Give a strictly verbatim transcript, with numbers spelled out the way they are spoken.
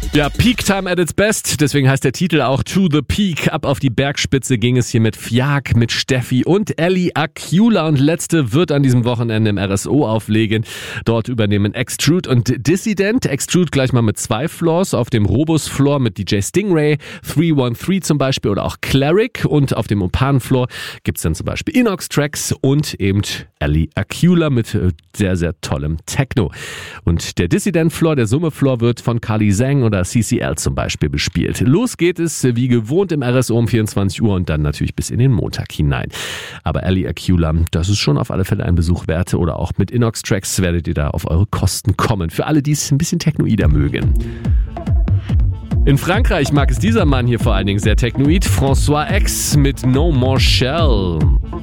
Ja, Peak Time at its best, deswegen heißt der Titel auch To the Peak. Ab auf die Bergspitze ging es hier mit Fiak, mit Steffi und Ellie Acula und letzte wird an diesem Wochenende im R S O auflegen. Dort übernehmen Extrude und Dissident. Extrude gleich mal mit zwei Floors, auf dem Robus-Floor mit D J Stingray, drei eins drei zum Beispiel oder auch Cleric und auf dem Opan-Floor gibt's dann zum Beispiel Inox-Tracks und eben Ellie Acula mit sehr, sehr tollem Techno. Und der Dissident-Floor, der Summe-Floor wird von Carly Zhang oder C C L zum Beispiel bespielt. Los geht es wie gewohnt im R S O um vierundzwanzig Uhr und dann natürlich bis in den Montag hinein. Aber Ellie Acula, das ist schon auf alle Fälle ein Besuch wert oder auch mit Inox Tracks werdet ihr da auf eure Kosten kommen. Für alle, die es ein bisschen technoider mögen. In Frankreich mag es dieser Mann hier vor allen Dingen sehr technoid. François X mit No More Shell.